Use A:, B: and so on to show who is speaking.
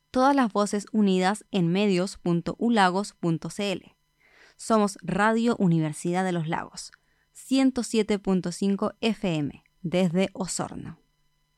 A: Todas las voces unidas en medios.ulagos.cl. Somos Radio Universidad de los Lagos, 107.5 FM, desde Osorno.